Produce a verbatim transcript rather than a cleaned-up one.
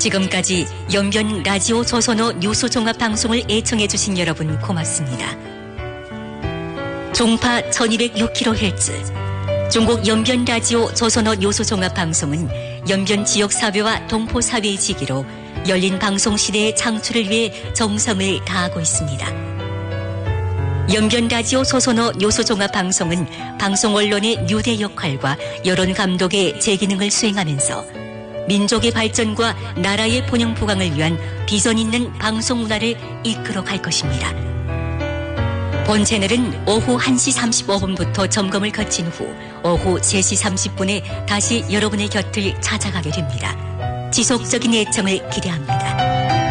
지금까지 연변 라디오 조선어 뉴스 종합 방송을 애청해 주신 여러분 고맙습니다. 종파 천이백육 킬로헤르츠 중국 연변 라디오 조선어 뉴스 종합 방송은 연변 지역 사회와 동포 사회의 지기로 열린 방송 시대의 창출을 위해 정성을 다하고 있습니다. 연변 라디오 조선어 뉴스 종합 방송은 방송 언론의 뉴대 역할과 여론 감독의 재기능을 수행하면서 민족의 발전과 나라의 번영 부강을 위한 비전 있는 방송 문화를 이끌어 갈 것입니다. 본 채널은 오후 한 시 삼십오 분부터 점검을 거친 후 오후 세 시 삼십 분에 다시 여러분의 곁을 찾아가게 됩니다. 지속적인 애청을 기대합니다.